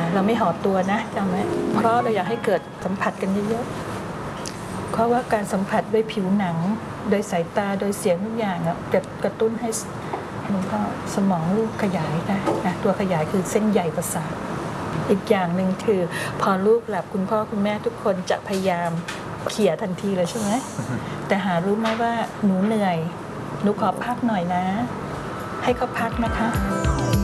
เราไม่ห่อตัวนะจำไหมเพราะเราอยากให้เกิดสัมผัสกันเยอะๆเพราะว่าการสัมผัสด้วยผิวหนังโดยสายตาโดยเสียงทุกอย่างจะกระตุ้นให้หลวงพ่อสมองลูกขยายได้นะตัวขยายคือเส้นใยประสาทอีกอย่างหนึ่งคือพอลูกหลับคุณพ่อคุณแม่ทุกคนจะพยายามเขี่ยทันทีเลยใช่ไหมแต่หารู้ไหมว่าหนูเหนื่อยหนูขอพักหน่อยนะให้เขาพักนะคะ